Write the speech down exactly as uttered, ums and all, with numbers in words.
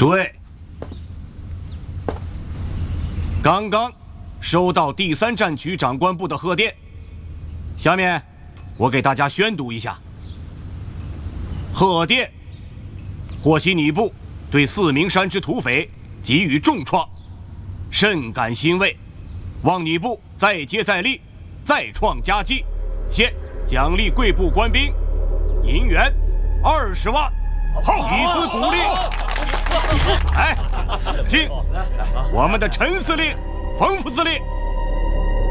诸位，刚刚收到第三战区长官部的贺电，下面我给大家宣读一下。贺电：获悉你部对四明山之土匪给予重创，甚感欣慰，望你部再接再厉，再创佳绩。现奖励贵部官兵银元二十万，以资鼓励。哎，敬我们的陈司令、冯副司令。